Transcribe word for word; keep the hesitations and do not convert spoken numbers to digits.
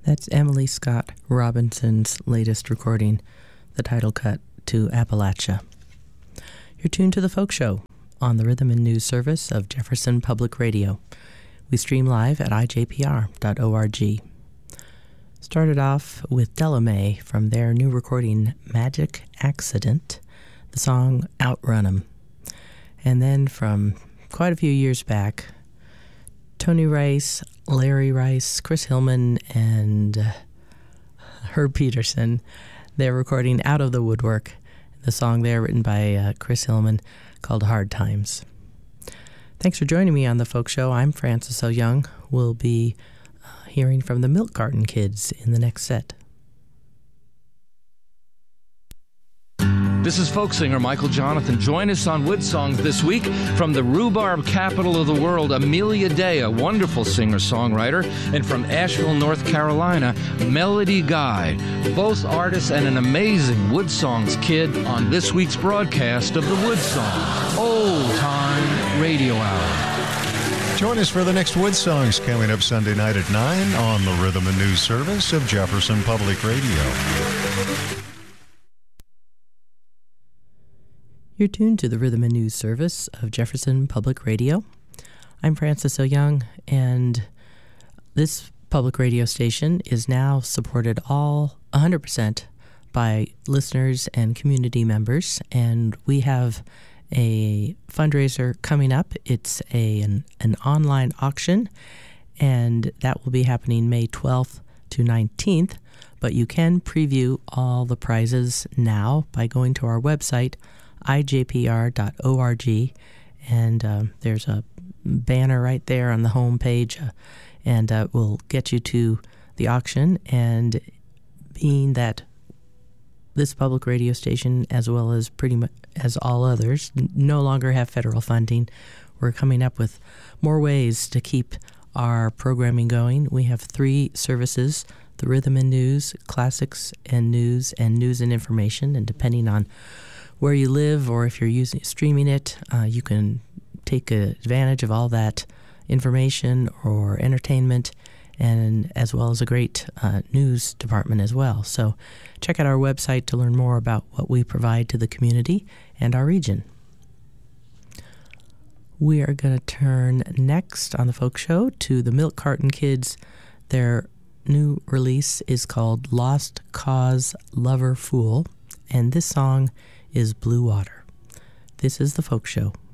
That's Emily Scott Robinson's latest recording, the title cut to Appalachia. You're tuned to The Folk Show on the Rhythm and News Service of Jefferson Public Radio. We stream live at I J P R dot org. Started off with Della Mae from their new recording, Magic Accident, the song Outrun 'Em. And then from quite a few years back, Tony Rice, Larry Rice, Chris Hillman, and uh, Herb Peterson, they're recording Out of the Woodwork, the song there written by uh, Chris Hillman called Hard Times. Thanks for joining me on The Folk Show. I'm Francis O. Young. We'll be uh, hearing from the Milk Carton Kids in the next set. This is folk singer Michael Jonathan. Join us on Wood Songs this week from the rhubarb capital of the world, Amelia Day, a wonderful singer-songwriter, and from Asheville, North Carolina, Melody Guy, both artists and an amazing Wood Songs kid on this week's broadcast of the Wood Songs Old Time Radio Hour. Join us for the next Wood Songs coming up Sunday night at nine on the Rhythm and News Service of Jefferson Public Radio. You're tuned to the Rhythm and News Service of Jefferson Public Radio. I'm Francis O. Young, and this public radio station is now supported all one hundred percent by listeners and community members, and we have a fundraiser coming up. It's a an, an online auction, and that will be happening May twelfth to nineteenth, but you can preview all the prizes now by going to our website, I J P R dot org, and um, there's a banner right there on the home page, uh, and uh, we'll get you to the auction. And being that this public radio station, as well as pretty much as all others, n- no longer have federal funding, we're coming up with more ways to keep our programming going. We have three services: the Rhythm and News, Classics and News, and News and Information, and depending on where you live or if you're using streaming it, uh, you can take advantage of all that information or entertainment, and as well as a great uh, news department as well. So check out our website to learn more about what we provide to the community and our region. We are going to turn next on the Folk Show to the Milk Carton Kids. Their new release is called Lost Cause Lover Fool, and this song is Blue Water. This is the Folk Show.